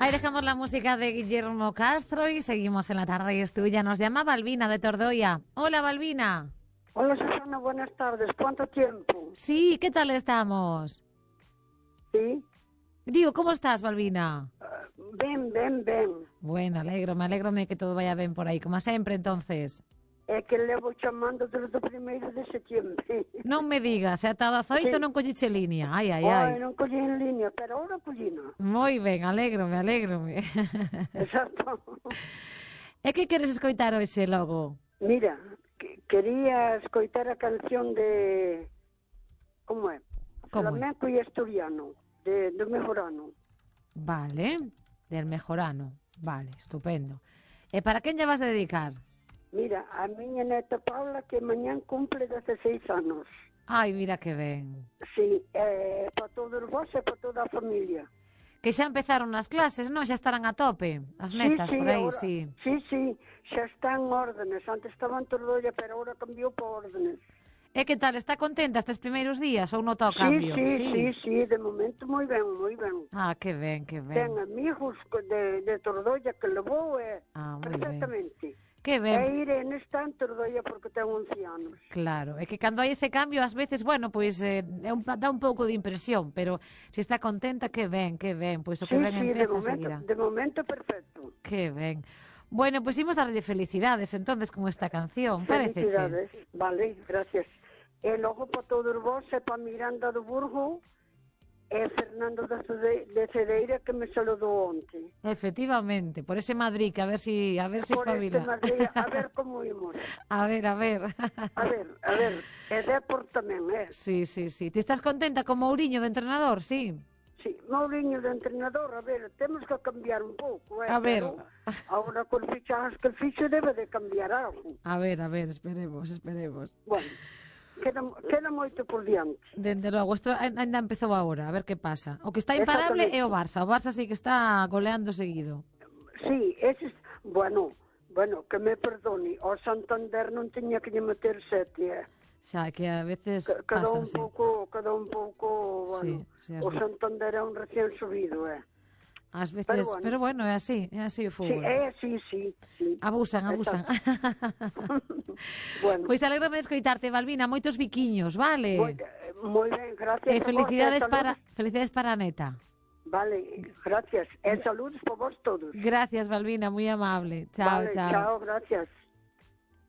Ahí dejamos la música de Guillermo Castro y seguimos en La Tarde es Tuya. Nos llama Balbina de Tordoya. Hola, Balbina. Hola, Susana, buenas tardes. ¿Cuánto tiempo? Sí, ¿qué tal estamos? Sí. Digo, ¿cómo estás, Balbina? Ben. Bueno, me alegro de que todo vaya bien por aí, como sempre, entonces. É que levo chamando desde o 1º de setembro. Non me digas, e ata 18 Sí. non colliche línea. Ai. Non collí en línea, pero ahora collino. Moi ben, alégrome. Exacto. E que queres escoitar hoxe logo? Mira, quería escoitar a canción de... Como é? Flamenco e asturiano, do Mejorano. Vale, del Mejorano. Vale, estupendo. E para quen lle vas a dedicar? Mira, a miña neta Paula, que mañán cumple 16 anos. Ai, mira que ben. Sí, para todos vos e para toda a familia. Que xa empezaron as clases, non? Xa estarán a tope, as netas, Sí, por aí, ahora, sí. Sí, xa están órdenes. Antes estaban Tordolla, pero ahora cambiou por órdenes. E que tal, está contenta estes primeiros días ou nota o Sí, cambio? sí, de momento moi ben. Ah, que ben. Ten amigos de Tordolla que levou perfectamente. Que ben. E Irene está en Tordolla porque ten 11 anos. Claro, é que cando hai ese cambio, ás veces, bueno, pois dá un pouco de impresión, pero se está contenta, que ben, pois o que ben empeza seguirá. De momento perfecto. Que ben. Bueno, pois imos darlle felicidades entonces con esta canción, parece? Felicidades, vale, gracias. E logo para todos vos e para Miranda do Burgo e Fernando de Cedeira que me saludou onte. Efectivamente, por ese Madrid, que a ver si espabila. Por este Madrid, a ver como imos. A ver. A ver, e Depor tamén, Sí. Ti estás contenta con Mourinho de entrenador, sí? Sí, Mourinho de entrenador, a ver, temos que cambiar un pouco, A ver. Agora con fichajes que fiche debe de cambiar algo. A ver, esperemos. Bueno, queda moito por diante. Dende logo, isto ainda empezou agora, a ver que pasa. O que está imparable é o Barça sí que está goleando seguido. Sí, bueno, que me perdone, o Santander non teña que lle meter 7, Xa, que a veces Cada pasa, un pouco, bueno, o Santander é un recién subido, Ás veces, pero bueno, é así o fútbol. Sí. Abusan. Bueno. Pois alégrome de escoitarte, Balbina, moitos biquiños, vale? Moi ben, gracias. E felicidades para a neta. Vale, gracias. E saludos por vos todos. Gracias, Balbina, moi amable. Chao. Chao, gracias.